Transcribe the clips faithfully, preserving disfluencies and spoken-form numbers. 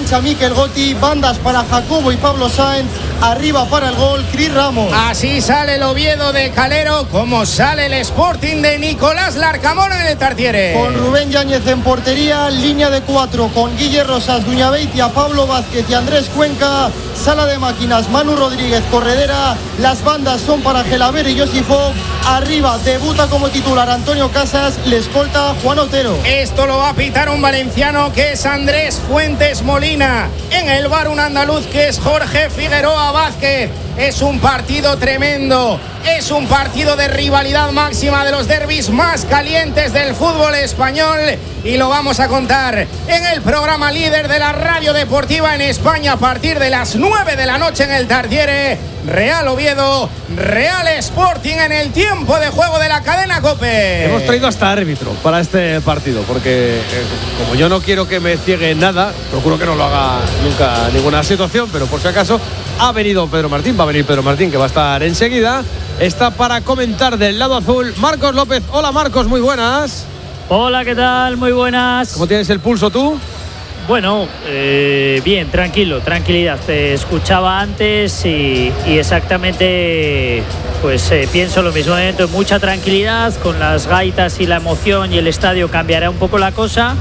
engancha Mikel Gotti, bandas para Jacobo y Pablo Sáenz, arriba para el gol Cris Ramos. Así sale el Oviedo de Calero, como sale el Sporting de Nicolás Larcamón en el Tartiere. Con Rubén Yáñez en portería, línea de cuatro con Guille Rosas, Duñabeitia, Pablo Vázquez y Andrés Cuenca. Sala de máquinas, Manu Rodríguez, Corredera. Las bandas son para Gelaber y Josifov. Arriba debuta como titular Antonio Casas, le escolta Juan Otero. Esto lo va a pitar un valenciano que es Andrés Fuentes Molina. En el bar un andaluz que es Jorge Figueroa Vázquez. Es un partido tremendo, es un partido de rivalidad máxima, de los derbis más calientes del fútbol español, y lo vamos a contar en el programa líder de la radio deportiva en España a partir de las nueve de la noche en el Tartiere. Real Oviedo, Real Sporting en el tiempo de juego de la cadena COPE. Hemos traído hasta árbitro para este partido, porque eh, como yo no quiero que me ciegue nada, procuro que no lo haga nunca ninguna situación, pero por si acaso ha venido Pedro Martín, va a venir Pedro Martín, que va a estar enseguida. Está para comentar del lado azul Marcos López. Hola Marcos, muy buenas. Hola, ¿qué tal? Muy buenas. ¿Cómo tienes el pulso tú? Bueno, eh, bien, tranquilo, tranquilidad. Te escuchaba antes y, y exactamente pues eh, pienso lo mismo. Dentro mucha tranquilidad, con las gaitas y la emoción y el estadio cambiará un poco la cosa,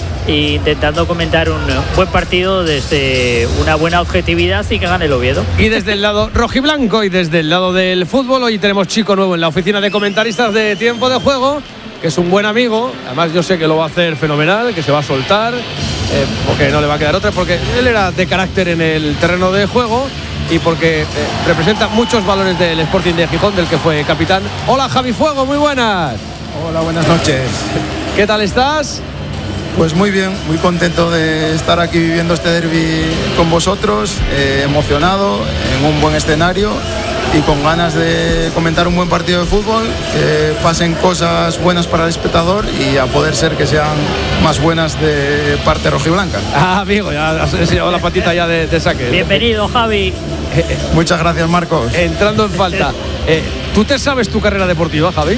e intentando comentar un buen partido desde una buena objetividad y que gane el Oviedo. Y desde el lado rojiblanco y desde el lado del fútbol, hoy tenemos chico nuevo en la oficina de comentaristas de Tiempo de Juego, que es un buen amigo. Además yo sé que lo va a hacer fenomenal, que se va a soltar, eh, porque no le va a quedar otra, porque él era de carácter en el terreno de juego y porque eh, representa muchos valores del Sporting de Gijón, del que fue capitán. Hola Javi Fuego, muy buenas. Hola, buenas noches. ¿Qué tal estás? Pues muy bien, muy contento de estar aquí viviendo este derbi con vosotros, eh, emocionado, en un buen escenario y con ganas de comentar un buen partido de fútbol, que pasen cosas buenas para el espectador y a poder ser que sean más buenas de parte rojiblanca. Ah, amigo, ya has enseñado la patita ya de, de saque. Bienvenido, Javi. Eh, eh, Muchas gracias, Marcos. Entrando en falta. Eh, ¿Tú te sabes tu carrera deportiva, Javi?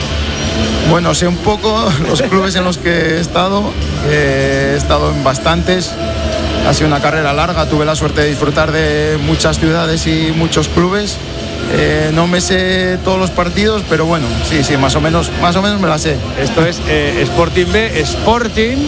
Bueno, sé un poco los clubes en los que he estado, eh, he estado en bastantes, ha sido una carrera larga, tuve la suerte de disfrutar de muchas ciudades y muchos clubes, eh, no me sé todos los partidos, pero bueno, sí, sí, más o menos, más o menos me la sé. Esto es eh, Sporting B, Sporting,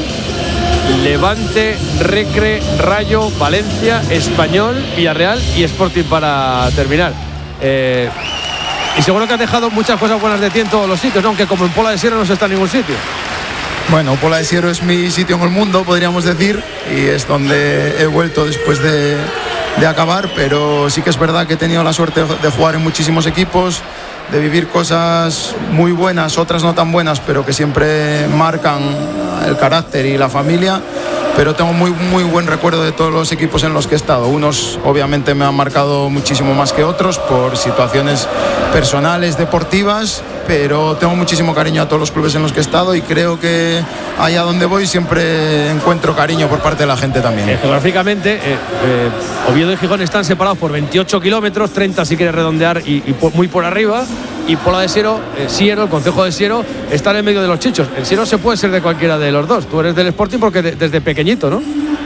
Levante, Recre, Rayo, Valencia, Español, Villarreal y Sporting para terminar. Eh, Y seguro que has dejado muchas cosas buenas de ti en todos los sitios, ¿no? Aunque como en Pola de Siero no se está en ningún sitio. Bueno, Pola de Siero es mi sitio en el mundo, podríamos decir, y es donde he vuelto después de, de acabar, pero sí que es verdad que he tenido la suerte de jugar en muchísimos equipos, de vivir cosas muy buenas, otras no tan buenas, pero que siempre marcan el carácter y la familia. Pero tengo muy, muy buen recuerdo de todos los equipos en los que he estado. Unos obviamente me han marcado muchísimo más que otros por situaciones personales, deportivas, pero tengo muchísimo cariño a todos los clubes en los que he estado y creo que allá donde voy siempre encuentro cariño por parte de la gente también. Eh, geográficamente, eh, eh, Oviedo y Gijón están separados por veintiocho kilómetros, treinta si quieres redondear y, y por, muy por arriba. Y Pola de Siero, eh, Siero, el concejo de Siero, está en el medio de los chichos. En Siero se puede ser de cualquiera de los dos. Tú eres del Sporting porque de, desde pequeñito, ¿no?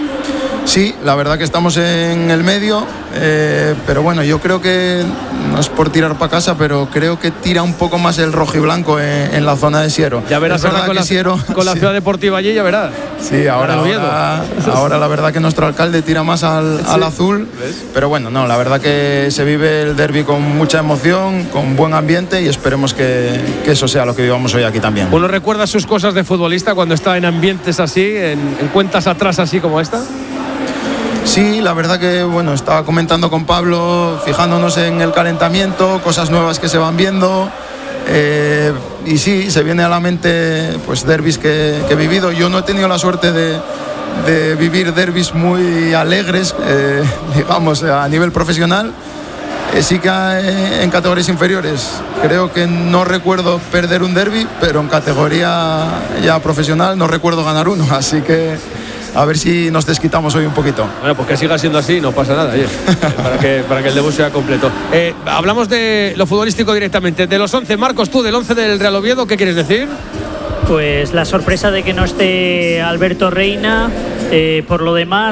Sí, la verdad que estamos en el medio, eh, pero bueno, yo creo que, no es por tirar para casa, pero creo que tira un poco más el rojo y blanco en, en la zona de Siero. Ya verás ahora con, la, Siero, con la sí. ciudad deportiva allí, ya verás. Sí, ahora, ahora, ahora la verdad que nuestro alcalde tira más al, sí. al azul, ¿ves? Pero bueno, no, la verdad que se vive el derbi con mucha emoción, con buen ambiente y esperemos que, que eso sea lo que vivamos hoy aquí también. ¿Uno recuerda sus cosas de futbolista cuando está en ambientes así, en, en cuentas atrás así como esta? Sí, la verdad que bueno, estaba comentando con Pablo, fijándonos en el calentamiento, cosas nuevas que se van viendo, eh, y sí, se viene a la mente pues derbis que, que he vivido. Yo no he tenido la suerte de, de vivir derbis muy alegres, eh, digamos, a nivel profesional. Eh, sí que eh, en categorías inferiores creo que no recuerdo perder un derbi, pero en categoría ya profesional no recuerdo ganar uno, así que a ver si nos desquitamos hoy un poquito. Bueno, pues que siga siendo así, no pasa nada, oye, para, que, para que el debut sea completo. Eh, hablamos de lo futbolístico directamente. De los once, Marcos, tú, del once del Real Oviedo, ¿qué quieres decir? Pues la sorpresa de que no esté Alberto Reina. Eh, por lo demás,